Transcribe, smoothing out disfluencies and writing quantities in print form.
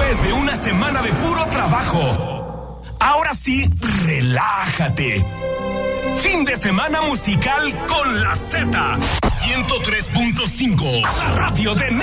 Después de una semana de puro trabajo, ahora sí, relájate. Fin de semana musical con la Z. 103.5. La radio de